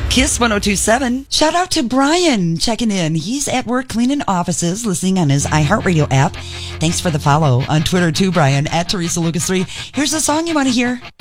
Kiss 1027. Shout out to Brian checking in. He's at work cleaning offices, listening on his iHeartRadio app. Thanks for the follow on Twitter too, Brian, at Teresa Lucas 3. Here's the song you want to hear.